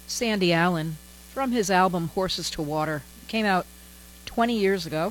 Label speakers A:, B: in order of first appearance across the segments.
A: Sandy Allen from his album Horses to Water. It came out 20 years ago.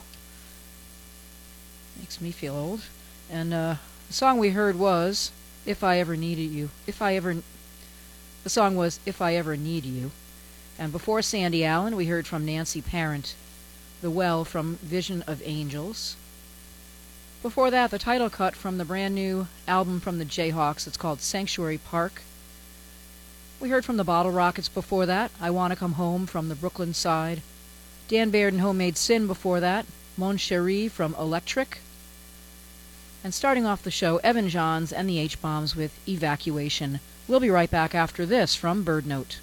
A: Makes me feel old. And the song we heard was If I Ever Needed You. The song was If I Ever Need You. And before Sandy Allen, we heard from Nancy Parent, The Well from Vision of Angels. Before that, the title cut from the brand new album from the Jayhawks. It's called Sanctuary Park. We heard from the Bottle Rockets before that, I Wanna Come Home from the Brooklyn Side. Dan Baird and Homemade Sin before that, Mon Cherie from Electric. And starting off the show, Evan Johns and the H-Bombs with Evacuation. We'll be right back after this from Bird Note.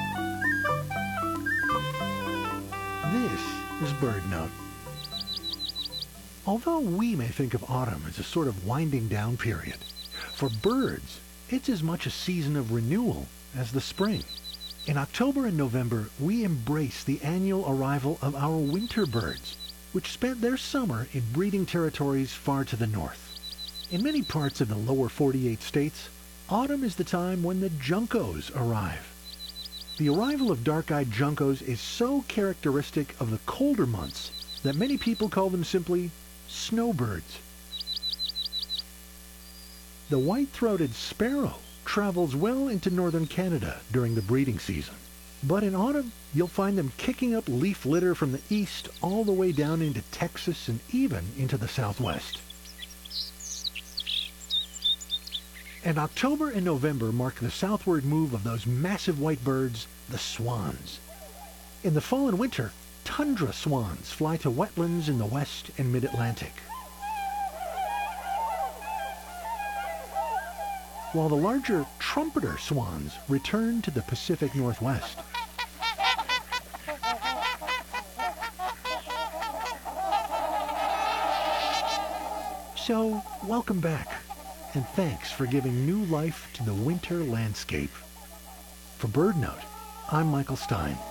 B: This is Bird Note. Although we may think of autumn as a sort of winding down period, for birds, it's as much a season of renewal as the spring. In October and November, we embrace the annual arrival of our winter birds, which spent their summer in breeding territories far to the north. In many parts of the lower 48 states, autumn is the time when the juncos arrive. The arrival of dark-eyed juncos is so characteristic of the colder months that many people call them simply snowbirds. The white-throated sparrow travels well into northern Canada during the breeding season. But in autumn, you'll find them kicking up leaf litter from the east all the way down into Texas and even into the southwest. And October and November mark the southward move of those massive white birds, the swans. In the fall and winter, tundra swans fly to wetlands in the west and mid-Atlantic, while the larger trumpeter swans return to the Pacific Northwest. So, welcome back, and thanks for giving new life to the winter landscape. For Bird Note, I'm Michael Stein.